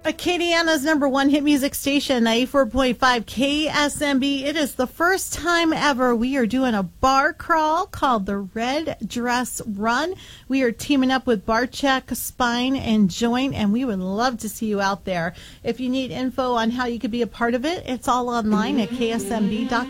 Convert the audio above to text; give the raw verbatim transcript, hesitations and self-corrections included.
Acadiana's number one hit music station, ninety-four point five K S M B. It is the first time ever we are doing a bar crawl called the Red Dress Run. We are teaming up with Bar Check, Spine, and Joint, and we would love to see you out there. If you need info on how you could be a part of it, it's all online at K S M B dot